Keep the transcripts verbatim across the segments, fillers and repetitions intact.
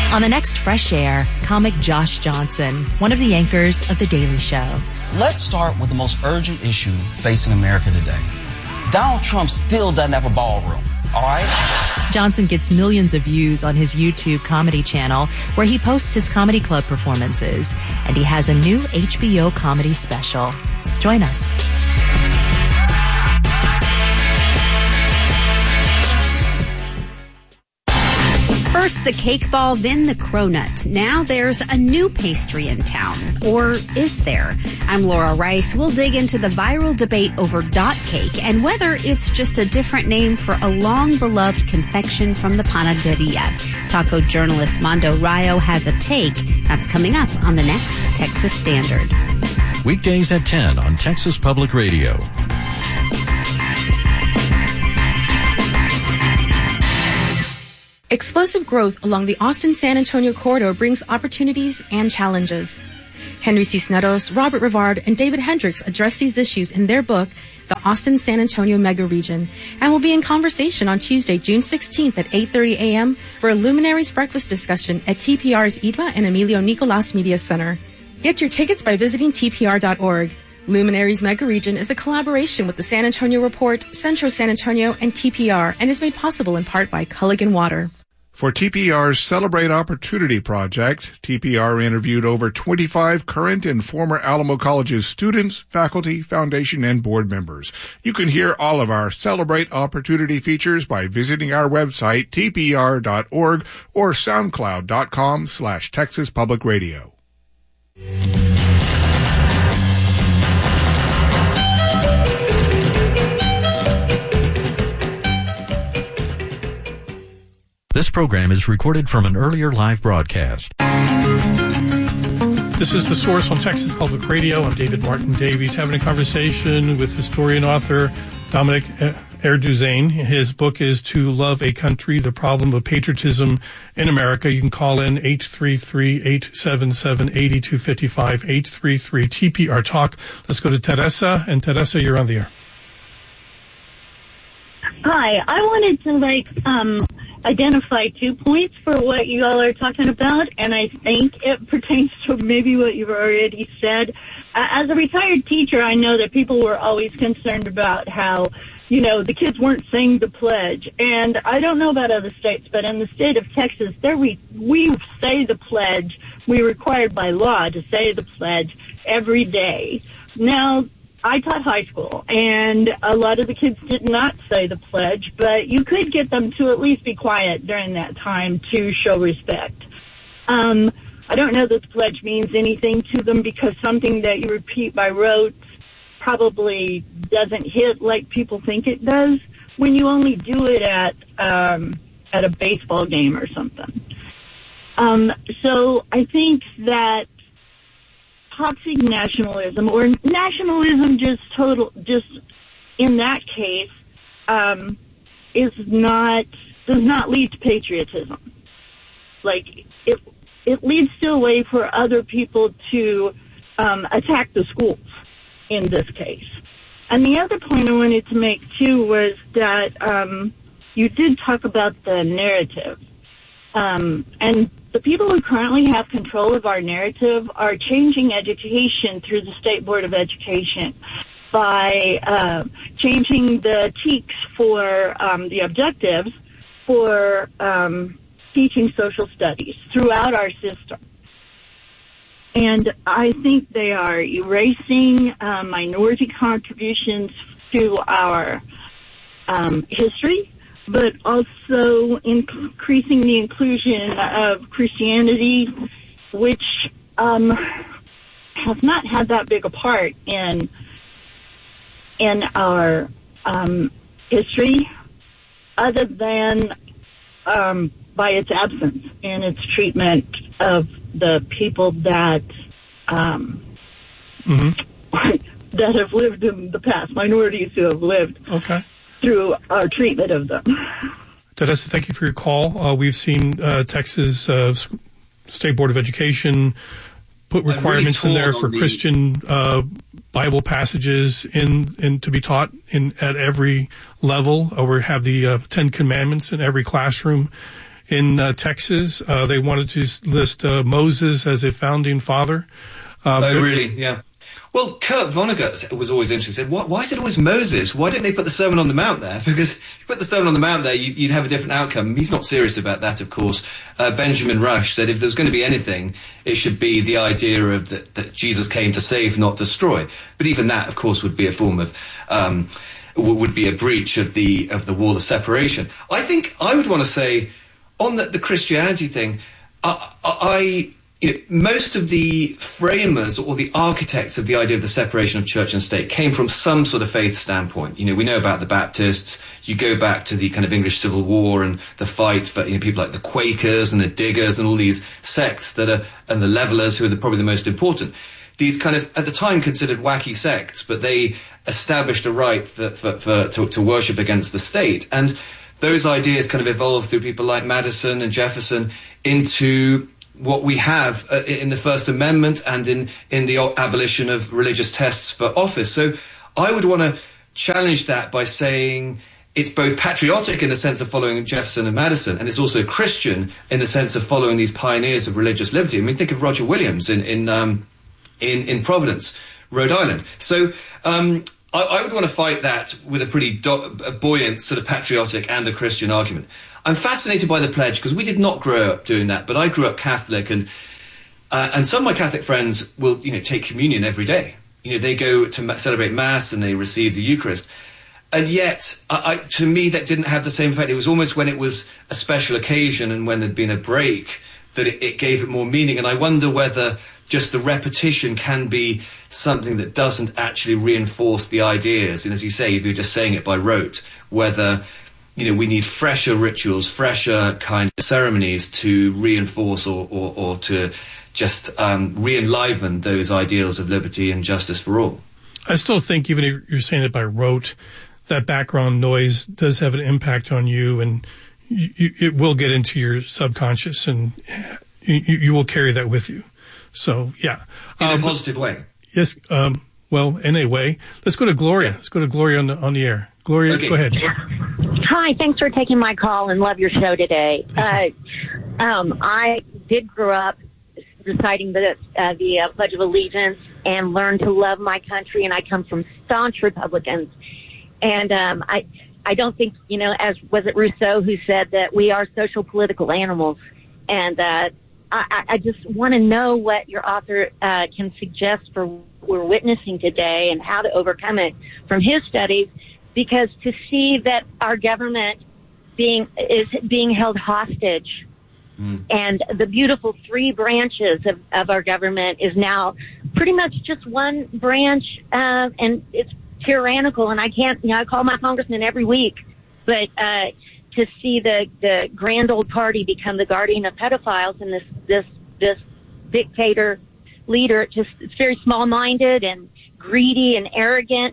On the next Fresh Air, comic Josh Johnson, one of the anchors of The Daily Show. Let's start with the most urgent issue facing America today. Donald Trump still doesn't have a ballroom, all right? Johnson gets millions of views on his YouTube comedy channel, where he posts his comedy club performances, and he has a new H B O comedy special. Join us. First the cake ball, then the cronut. Now there's a new pastry in town. Or is there? I'm Laura Rice. We'll dig into the viral debate over dot cake and whether it's just a different name for a long-beloved confection from the panaderia. Taco journalist Mondo Rayo has a take. That's coming up on the next Texas Standard. Weekdays at ten on Texas Public Radio. Explosive growth along the Austin-San Antonio corridor brings opportunities and challenges. Henry Cisneros, Robert Rivard, and David Hendricks address these issues in their book, The Austin-San Antonio Mega Region, and will be in conversation on Tuesday, June sixteenth at eight thirty a.m. for a Luminaries Breakfast discussion at T P R's I D M A and Emilio Nicolas Media Center. Get your tickets by visiting T P R dot org. Luminaries Mega Region is a collaboration with the San Antonio Report, Centro San Antonio, and T P R, and is made possible in part by Culligan Water. For T P R's Celebrate Opportunity project, T P R interviewed over twenty-five current and former Alamo College's students, faculty, foundation, and board members. You can hear all of our Celebrate Opportunity features by visiting our website, T P R dot org or SoundCloud dot com slash Texas Public Radio. This program is recorded from an earlier live broadcast. This is The Source on Texas Public Radio. I'm David Martin Davies, having a conversation with historian author Dominic Erduzane. His book is To Love a Country, The Problem of Patriotism in America. You can call in eight three three, eight seven seven, eight two five five, eight three three T P R Talk. Let's go to Teresa. And Teresa, you're on the air. Hi. I wanted to, like, um... identify two points for what you all are talking about, and I think it pertains to maybe what you've already said. Uh, as a retired teacher, I know that people were always concerned about how, you know, the kids weren't saying the pledge. And I don't know about other states, but in the state of Texas, there we, we say the pledge. We're required by law to say the pledge every day. Now, I taught high school, and a lot of the kids did not say the pledge, but you could get them to at least be quiet during that time to show respect. Um, I don't know that the pledge means anything to them because something that you repeat by rote probably doesn't hit like people think it does when you only do it at um, at a baseball game or something. Um, so I think that toxic nationalism, or nationalism just total, just in that case, um, is not, does not lead to patriotism. Like, it, it leads to a way for other people to, um, attack the schools in this case. And the other point I wanted to make too was that, um, you did talk about the narrative. Um, and the people who currently have control of our narrative are changing education through the State Board of Education by uh, changing the teaks for um, the objectives for um, teaching social studies throughout our system. And I think they are erasing uh, minority contributions to our um, history, but also increasing the inclusion of Christianity, which um, has not had that big a part in in our um, history, other than um, by its absence and its treatment of the people that um, mm-hmm. that have lived in the past, minorities who have lived. Okay. Through our treatment of them. Teresa, thank you for your call. Uh, we've seen uh, Texas uh, State Board of Education put requirements really in there for the Christian uh, Bible passages in, in to be taught in at every level. Uh, we have the uh, Ten Commandments in every classroom In uh, Texas, uh, they wanted to list uh, Moses as a founding father. Uh, oh, really? Yeah. Well, Kurt Vonnegut was always interested. He said, why is it always Moses? Why didn't they put the Sermon on the Mount there? Because if you put the Sermon on the Mount there, you, you'd have a different outcome. He's not serious about that, of course. Uh, Benjamin Rush said if there was going to be anything, it should be the idea of that, that Jesus came to save, not destroy. But even that, of course, would be a form of, um, would be a breach of the of the wall of separation. I think I would want to say, on the, the Christianity thing, I... I You know, most of the framers or the architects of the idea of the separation of church and state came from some sort of faith standpoint. You know, we know about the Baptists. You go back to the kind of English Civil War and the fight for, you know, people like the Quakers and the Diggers and all these sects that are, and the Levelers, who are the, probably the most important. These kind of, at the time, considered wacky sects, but they established a right for, for, for to, to worship against the state. And those ideas kind of evolved through people like Madison and Jefferson into what we have uh, in the First Amendment and in, in the abolition of religious tests for office. So I would want to challenge that by saying it's both patriotic in the sense of following Jefferson and Madison, and it's also Christian in the sense of following these pioneers of religious liberty. I mean, think of Roger Williams in in um, in, in Providence, Rhode Island. So um, I, I would want to fight that with a pretty do- a buoyant sort of patriotic and a Christian argument. I'm fascinated by the pledge because we did not grow up doing that, but I grew up Catholic, and uh, and some of my Catholic friends will, you know, take communion every day. You know, they go to ma- celebrate Mass and they receive the Eucharist, and yet, I, I, to me, that didn't have the same effect. It was almost when it was a special occasion and when there'd been a break that it, it gave it more meaning. And I wonder whether just the repetition can be something that doesn't actually reinforce the ideas. And as you say, if you're just saying it by rote, whether, you know, we need fresher rituals, fresher kind of ceremonies to reinforce or, or, or to just um, re-enliven those ideals of liberty and justice for all. I still think, even if you're saying it by rote, that background noise does have an impact on you, and you, you, it will get into your subconscious, and you, you will carry that with you. So, yeah. In um, a positive way. Yes. Um, well, in a way. Let's go to Gloria. Let's go to Gloria on the, on the air. Gloria, okay. Go ahead. Hi, thanks for taking my call and love your show today. Uh, um, I did grow up reciting the uh, the uh, Pledge of Allegiance and learned to love my country, and I come from staunch Republicans. And um, I I don't think, you know, as was it Rousseau who said that we are social political animals. And uh, I, I just want to know what your author uh, can suggest for what we're witnessing today and how to overcome it from his studies. Because to see that our government being is being held hostage, mm. and the beautiful three branches of, of our government is now pretty much just one branch, uh, and it's tyrannical. And I can't, you know, I call my congressman every week, but uh, to see the the grand old party become the guardian of pedophiles and this this this dictator leader, it just it's very small-minded and greedy and arrogant.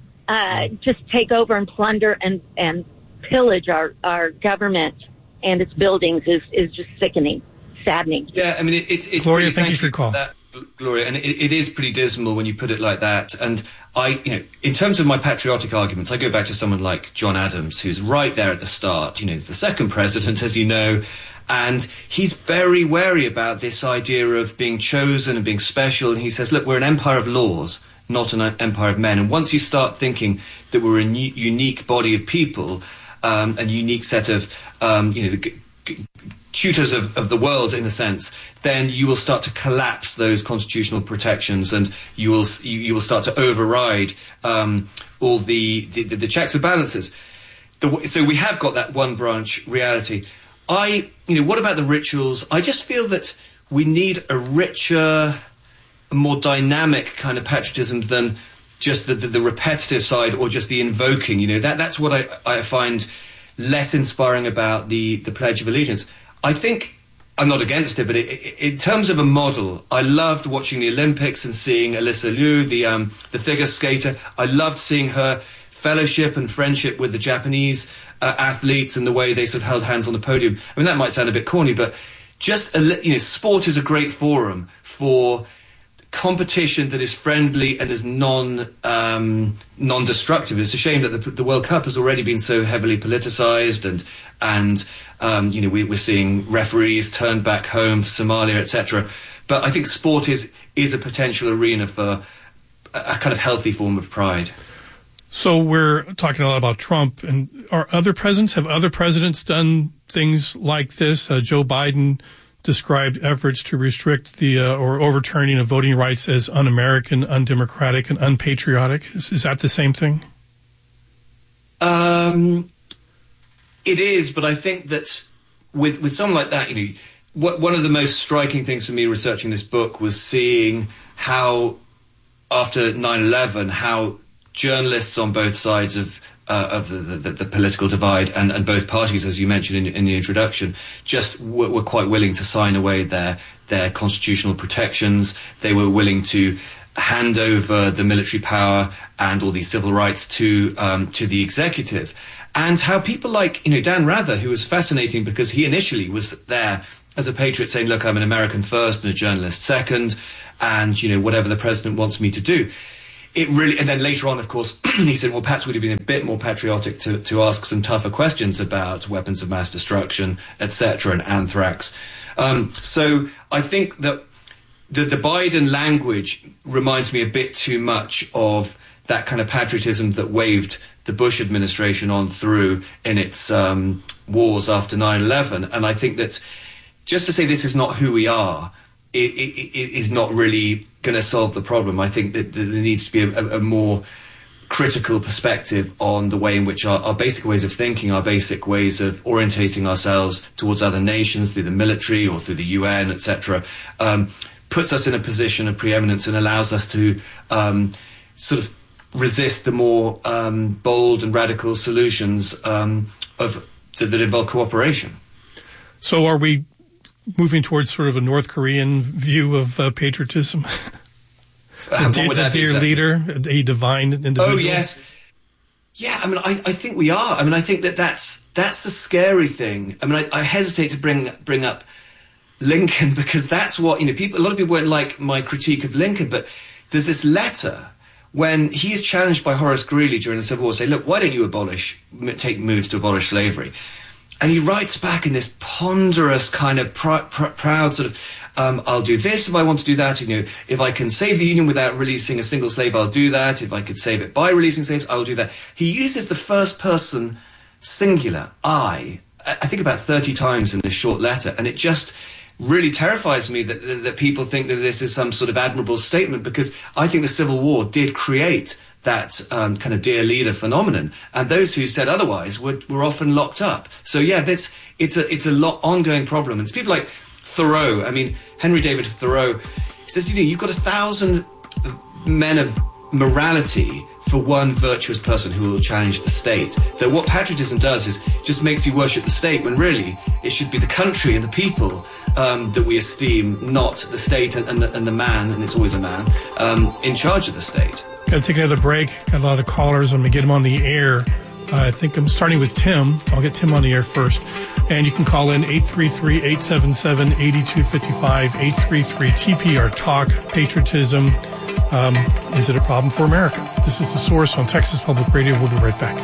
Uh, just take over and plunder and, and pillage our, our government and its buildings is, is just sickening, saddening. Yeah, I mean, it, it, it's Gloria, pretty, thank you for your call. That, Gloria, and it, it is pretty dismal when you put it like that. And I, you know, in terms of my patriotic arguments, I go back to someone like John Adams, who's right there at the start. You know, he's the second president, as you know, and he's very wary about this idea of being chosen and being special. And he says, look, we're an empire of laws, not an empire of men. And once you start thinking that we're a new, unique body of people, um, a unique set of, um, you know, the g- g- tutors of, of the world, in a sense, then you will start to collapse those constitutional protections, and you will you, you will start to override um, all the, the, the checks and balances. The, so we have got that one branch reality. I, you know, what about the rituals? I just feel that we need a richer, a more dynamic kind of patriotism than just the, the, the repetitive side or just the invoking. You know, that that's what I, I find less inspiring about the, the Pledge of Allegiance. I think I'm not against it, but it, it, in terms of a model, I loved watching the Olympics and seeing Alyssa Liu, the um, the figure skater. I loved seeing her fellowship and friendship with the Japanese uh, athletes and the way they sort of held hands on the podium. I mean, that might sound a bit corny, but just a, you know, sport is a great forum for competition that is friendly and is non um, non-destructive. It's a shame that the, the World Cup has already been so heavily politicized, and and um, you know we, we're seeing referees turned back home, Somalia, et cetera. But I think sport is is a potential arena for a, a kind of healthy form of pride. So we're talking a lot about Trump, and are other presidents have other presidents done things like this? Uh, Joe Biden described efforts to restrict the uh, or overturning of voting rights as un-American, undemocratic, and unpatriotic. Is, is that the same thing? Um, it is, but I think that with with someone like that, you know, what, one of the most striking things for me researching this book was seeing how, after nine eleven, how journalists on both sides of Uh, of the, the, the political divide and, and both parties, as you mentioned in, in the introduction, just were, were quite willing to sign away their their constitutional protections. They were willing to hand over the military power and all these civil rights to um, to the executive. And how people like, you know, Dan Rather, who was fascinating because he initially was there as a patriot saying, look, I'm an American first and a journalist second, and, you know, whatever the president wants me to do. It really, and then later on, of course, he said, well, perhaps we'd have been a bit more patriotic to, to ask some tougher questions about weapons of mass destruction, et cetera, and anthrax. Um, so I think that the, the Biden language reminds me a bit too much of that kind of patriotism that waved the Bush administration on through in its um, wars after nine eleven. And I think that just to say this is not who we are, It, it, it is not really going to solve the problem. I think that there needs to be a, a more critical perspective on the way in which our, our basic ways of thinking, our basic ways of orientating ourselves towards other nations through the military or through the U N, et cetera, um, puts us in a position of preeminence and allows us to um, sort of resist the more um, bold and radical solutions um, of that, that involve cooperation. So are we moving towards sort of a North Korean view of uh, patriotism? Uh, the dear, the dear exactly? leader, a divine individual? Oh, yes. Yeah, I mean, I, I think we are. I mean, I think that that's, that's the scary thing. I mean, I, I hesitate to bring bring up Lincoln because that's what, you know, people, a lot of people won't like my critique of Lincoln, but there's this letter when he is challenged by Horace Greeley during the Civil War, say, look, why don't you abolish, take moves to abolish slavery? And he writes back in this ponderous kind of pr- pr- proud sort of, um, I'll do this if I want to do that. You know, if I can save the Union without releasing a single slave, I'll do that. If I could save it by releasing slaves, I'll do that. He uses the first person singular, I, I think about thirty times in this short letter. And it just really terrifies me that, that, that people think that this is some sort of admirable statement, because I think the Civil War did create that um, kind of dear leader phenomenon, and those who said otherwise were, were often locked up. So yeah, that's it's a it's a lot ongoing problem. And it's people like Thoreau. I mean, Henry David Thoreau says, you know, you've got a thousand men of morality for one virtuous person who will challenge the state. That what patriotism does is just makes you worship the state, when really it should be the country and the people um, that we esteem, not the state and, and, the, and the man, and it's always a man, um, in charge of the state. Got to take another break. Got a lot of callers. I'm going to get them on the air. Uh, I think I'm starting with Tim. So I'll get Tim on the air first. And you can call in eight three three, eight seven seven, eight two five five, eight three three T P R Talk. Patriotism. Um, is it a problem for America? This is The Source on Texas Public Radio. We'll be right back.